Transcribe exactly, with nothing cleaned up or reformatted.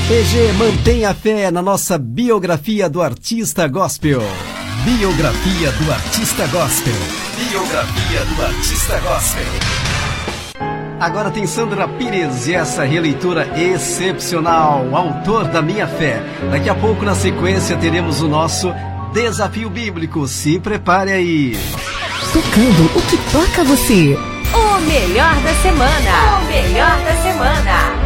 E G, mantenha a fé na nossa biografia do artista gospel. Biografia do artista gospel. Biografia do artista gospel. Agora tem Sandra Pires e essa releitura excepcional, autor da Minha Fé. Daqui a pouco, na sequência, teremos o nosso Desafio Bíblico. Se prepare aí. Tocando o que toca você. O melhor da semana. O melhor da semana.